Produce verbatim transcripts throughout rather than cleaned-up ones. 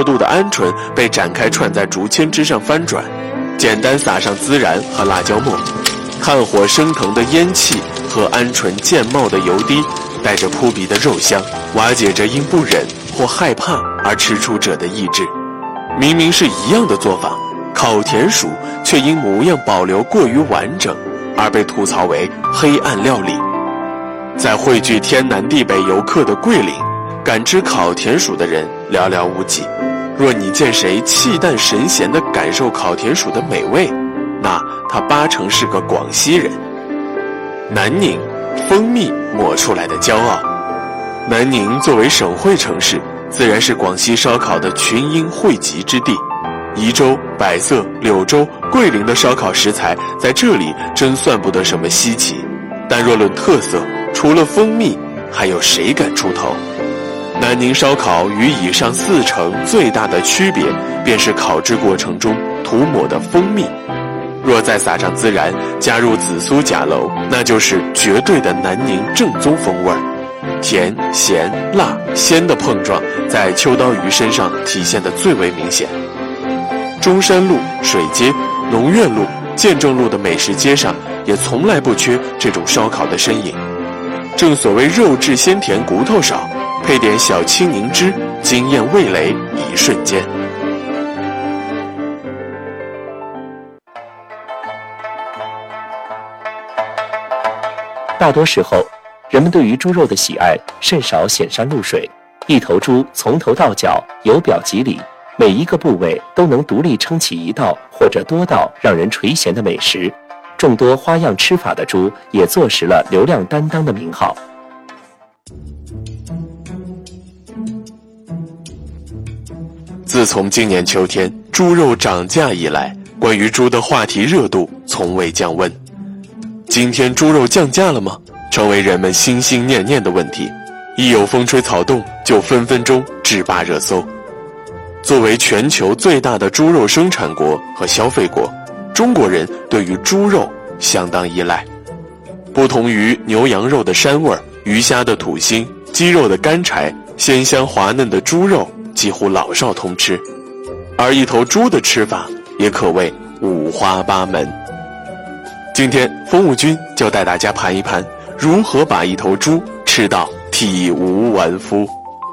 过度的鹌鹑被展开串在竹签之上翻转，简单撒上孜然和辣椒末，炭火升腾的烟气和鹌鹑渐冒的油滴带着扑鼻的肉香，瓦解着因不忍或害怕而吃出者的意志。明明是一样的做法，烤田鼠却因模样保留过于完整而被吐槽为黑暗料理。在汇聚天南地北游客的桂林，敢吃烤田鼠的人寥寥无几。若你见谁气淡神闲地感受烤田鼠的美味，那他八成是个广西人。南宁，蜂蜜抹出来的骄傲。南宁作为省会城市，自然是广西烧烤的群英汇集之地。宜州、百色、柳州、桂林的烧烤食材在这里真算不得什么稀奇，但若论特色，除了蜂蜜，还有谁敢出头？南宁烧烤与以上四成最大的区别，便是烤制过程中涂抹的蜂蜜。若再撒上孜然，加入紫苏甲醪，那就是绝对的南宁正宗风味儿。甜、咸、辣、鲜的碰撞，在秋刀鱼身上体现得最为明显。中山路、水街、农苑路、建正路的美食街上，也从来不缺这种烧烤的身影。正所谓肉质鲜甜，骨头少，配点小青柠汁，惊艳味蕾一瞬间。 大多时候，人们对于猪肉的喜爱甚少显山露水。一头猪从头到脚由表及里，每一个部位都能独立撑起一道或者多道让人垂涎的美食。众多花样吃法的猪也坐实了流量担当的名号。 自从今年秋天猪肉涨价以来，关于猪的话题热度从未降温。今天猪肉降价了吗？成为人们心心念念的问题。一有风吹草动，就分分钟制霸热搜。作为全球最大的猪肉生产国和消费国，中国人对于猪肉相当依赖。不同于牛羊肉的膻味，鱼虾的土腥，鸡肉的干柴，鲜香滑嫩的猪肉几乎老少通吃。而一头猪的吃法也可谓五花八门。今天风物君就带大家盘一盘，如何把一头猪吃到体无完肤。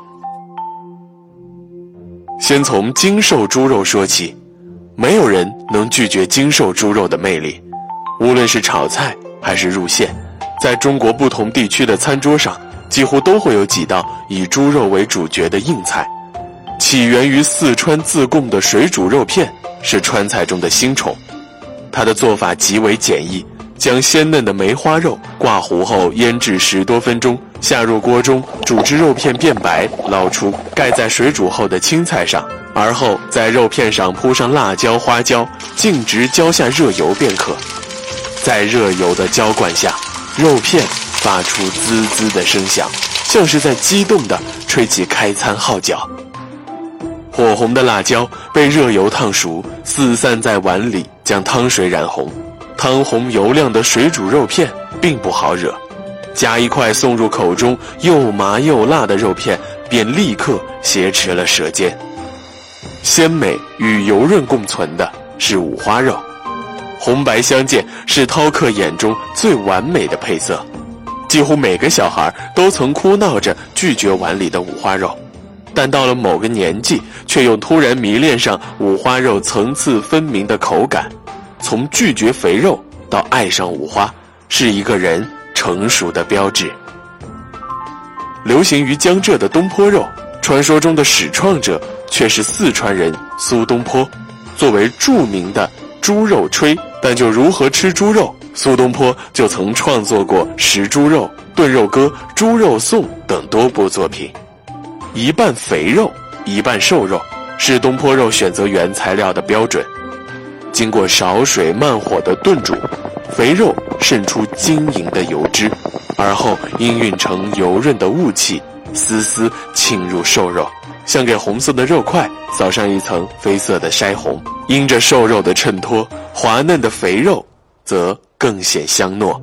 先从精瘦猪肉说起，没有人能拒绝精瘦猪肉的魅力。无论是炒菜还是入馅，在中国不同地区的餐桌上，几乎都会有几道以猪肉为主角的硬菜。起源于四川自贡的水煮肉片是川菜中的新宠。它的做法极为简易，将鲜嫩的梅花肉挂糊后腌制十多分钟，下入锅中煮至肉片变白，捞出盖在水煮后的青菜上，而后在肉片上铺上辣椒、花椒，径直浇下热油便可。在热油的浇灌下，肉片发出滋滋的声响，像是在激动地吹起开餐号角。火红的辣椒被热油烫熟，四散在碗里，将汤水染红。汤红油亮的水煮肉片并不好惹，夹一块送入口中，又麻又辣的肉片便立刻挟持了舌尖。鲜美与油润共存的是五花肉，红白相间是饕客眼中最完美的配色。几乎每个小孩都曾哭闹着拒绝碗里的五花肉，但到了某个年纪，却又突然迷恋上五花肉层次分明的口感。从拒绝肥肉到爱上五花，是一个人成熟的标志。流行于江浙的东坡肉，传说中的始创者却是四川人苏东坡。作为著名的猪肉吹，但就如何吃猪肉，苏东坡就曾创作过《食猪肉》《炖肉歌》《猪肉颂》等多部作品。一半肥肉，一半瘦肉，是东坡肉选择原材料的标准。经过少水慢火的炖煮，肥肉渗出晶莹的油脂，而后氤氲成油润的雾气，丝丝沁入瘦肉，像给红色的肉块扫上一层绯色的腮红。因着瘦肉的衬托，滑嫩的肥肉则更显香糯。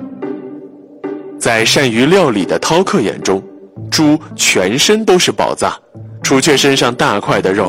在善于料理的饕客眼中，猪全身都是宝藏，除却身上大块的肉，